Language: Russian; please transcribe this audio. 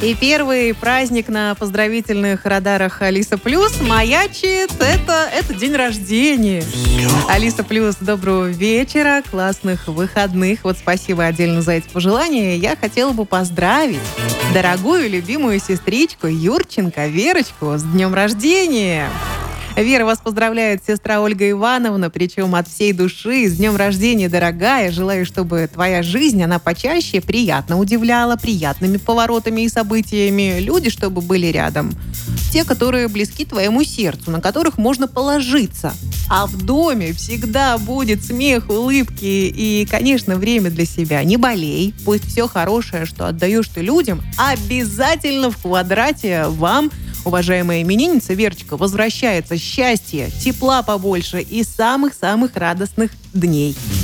И первый праздник на поздравительных радарах Алиса Плюс маячит. Это день рождения. Алиса Плюс, доброго вечера, классных выходных. Вот спасибо отдельно за эти пожелания. Я хотела бы поздравить дорогую любимую сестричку Юрченко Верочку с днем рождения. Вера, вас поздравляет сестра Ольга Ивановна, причем от всей души. С днем рождения, дорогая. Желаю, чтобы твоя жизнь, она почаще приятно удивляла, приятными поворотами и событиями. Люди, чтобы были рядом. Те, которые близки твоему сердцу, на которых можно положиться. А в доме всегда будет смех, улыбки и, конечно, время для себя. Не болей. Пусть все хорошее, что отдаешь ты людям, обязательно в квадрате вам, уважаемая именинница Верочка, возвращается счастье, тепла побольше и самых-самых радостных дней.